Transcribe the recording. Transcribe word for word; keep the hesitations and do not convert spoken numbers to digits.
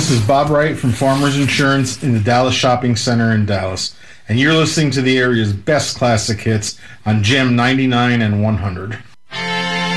This is Bob Wright from Farmers Insurance in the Dallas Shopping Center in Dallas, and you're listening to the area's best classic hits on Gem ninety-nine and one hundred.